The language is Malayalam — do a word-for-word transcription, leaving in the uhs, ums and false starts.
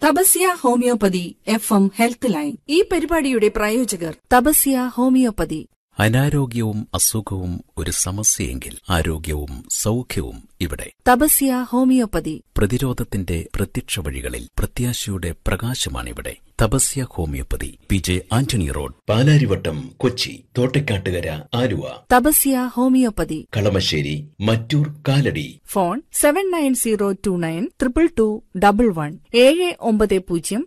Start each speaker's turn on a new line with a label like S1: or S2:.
S1: Tapasya homeopathy F M health line. ഈ പരിപാടിയുടെ പ്രായോജകർ തപസ്യ ഹോമിയോപ്പതി.
S2: അനാരോഗ്യവും അസുഖവും ഒരു സമസ്യയെങ്കിൽ ആരോഗ്യവും സൗഖ്യവും ഇവിടെ.
S1: തപസ്യ ഹോമിയോപ്പതി.
S2: പ്രതിരോധത്തിന്റെ പ്രത്യക്ഷ വഴികളിൽ പ്രത്യാശയുടെ പ്രകാശമാണിവിടെ. Tapasya homeopathy, P J Antony road, Palarivattom, Kochi. Thottakattukara, Aluva.
S1: Tapasya homeopathy.
S2: Kalamassery, Mattoor, Kalady.
S1: Phone seven nine zero to nine triple two double one. ഏഴ് ഒമ്പത് പൂജ്യം